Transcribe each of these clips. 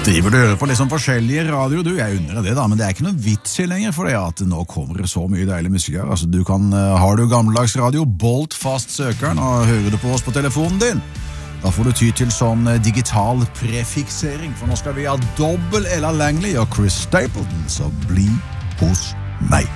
Driver du og hører på litt sånn forskjellige radio, du? Jeg undrer det da, men det ikke noe vits I lenger, for det at nå kommer det så mye deilig musikk her. Altså, har du gammeldags radio, bolt fast søkeren, og hører du på oss på telefonen din, da får du ty til sånn digital prefiksering, for nå skal vi ha dobbel Ella Langley og Chris Stapleton, så bli hos meg.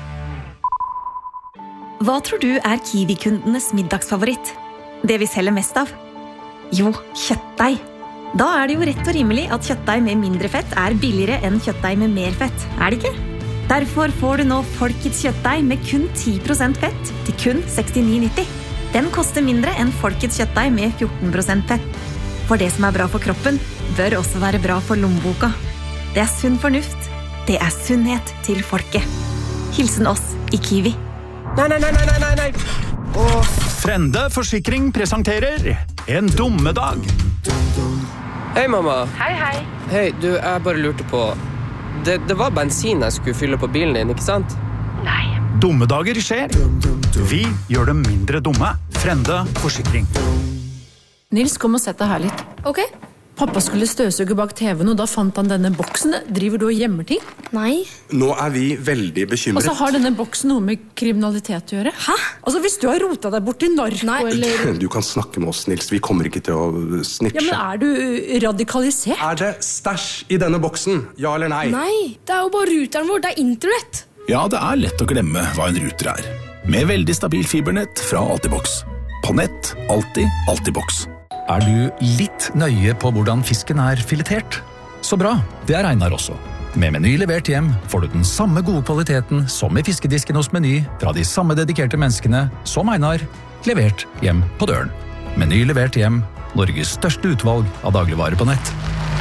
Hva tror du Kiwi-kundenes middagsfavoritt? Det vi selger mest av? Jo, kjøttdeig. Da det jo rett og rimelig at kjøttdeig med mindre fett billigere enn kjøttdeig med mer fett, det ikke? Derfor får du nå Folkets kjøttdeig med kun 10% fett til kun 69,90. Den koster mindre enn Folkets kjøttdeig med 14% fett. For det som bra for kroppen, bør også være bra for lommeboka. Det sunn fornuft. Det sunnhet til folket. Hilsen oss I Kiwi. Nei. Frende Forsikring presenterer En dommedag. Hei, mamma. Hei. Hei, du, jeg bare lurte på... Det var bensin jeg skulle fylle på bilen din, ikke sant? Nei. Dommedager skjer. Vi gjør dem mindre dumme. Frende Forsikring. Nils, kom og sett deg her litt. Ok. Pappa skulle støvsuge bak TVen, og da fant han denne boksen. Driver du og gjemmer ting? Nei. Nå vi veldig bekymret. Og så har denne boksen noe med kriminalitet å gjøre. Hæ? Altså, hvis du har rotet deg bort I narko, Nei. eller... Du kan snakke med oss, Nils. Vi kommer ikke til å snitche. Ja, men du radikalisert? Det stæsj I denne boksen? Ja eller nei? Nei, det jo bare ruteren vår, det internett. Ja, det lett å glemme hva en ruter Med veldig stabil fibernett fra Altibox. På nett, alltid Altibox. Du litt nøye på hvordan fisken filetert? Så bra, det Einar også. Med Meny levert hjem får du den samme gode kvaliteten som I fiskedisken hos Meny fra de samme dedikerte menneskene som Einar, levert hjem på døren. Meny levert hjem, Norges største utvalg av dagligvarer på nett.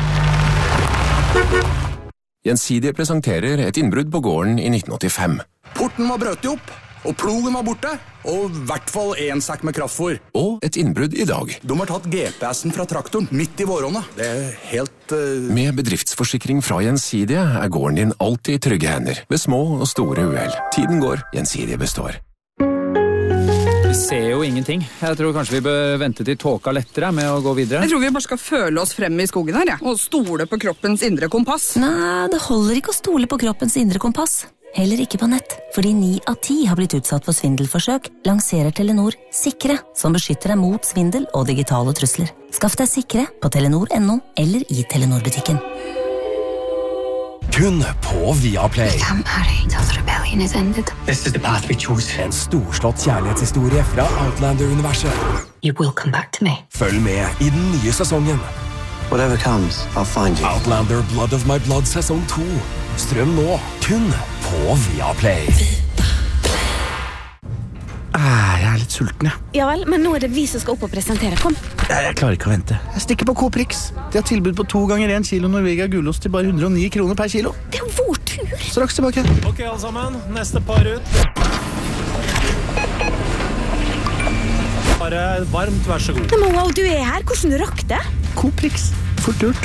Gjensidige presenterer et innbrudd på gården I 1985. Porten var brøtet opp, og plogen var borte, og I hvert fall 1 sekk med kraftfôr. Og et innbrudd I dag. De har tatt GPS-en fra traktoren midt I våronna. Det helt... Med bedriftsforsikring fra Gjensidige gården din alltid I trygge hender, ved små og store uheld. Tiden går, Gjensidige består. Vi ser jo ingenting. Jeg tror kanskje vi bør vente til tåka lettere med å gå videre. Jeg tror vi bare skal føle oss frem I skogen her, og stole på kroppens indre kompass. Nei, det holder ikke å stole på kroppens indre kompass. Heller ikke på nett, fordi 9 av 10 har blitt utsatt for svindelforsøk, lanserer Telenor Sikre, som beskytter deg mot svindel og digitale trusler. Skaff deg Sikre på telenor.no eller I Telenor-butikken. Kun på Viaplay. This is the path we chose. En storslått kjærlighetshistorie fra Outlander-universet. You will come back to me. Følg med I den nye sesongen. Whatever comes, I'll find you. Outlander Blood of My Blood sesong 2. Strøm nå, kun på Viaplay. Jeg litt sulten, ja. Ja vel, men nå det vi som skal opp og presentere. Kom. Jeg klarer ikke å vente. Jeg stikker på Coprix. De har tilbud på 2 ganger 1 kilo Norvegia gulost til bare 109 kroner per kilo. Det vår tur. Straks tilbake. Ok, alle sammen. Neste par ut. Bare varmt, vær så god. Men wow, du her. Hvordan du rakk det? Coprix. Fort gjort.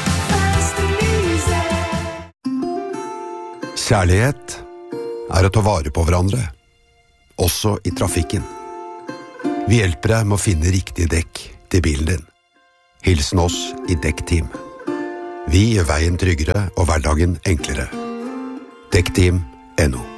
Kjærlighet å ta vare på hverandre, også I trafikken. Vi hjelper deg med å finne riktig dekk til bilen din. Hilsen oss I Dekkteam. Vi gjør veien tryggere og hverdagen enklere. Dekkteam.no